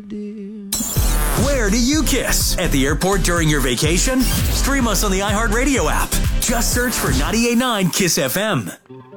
Where do you kiss? At the airport during your vacation? Stream us on the iHeartRadio app. Just search for 98.9 KISS FM.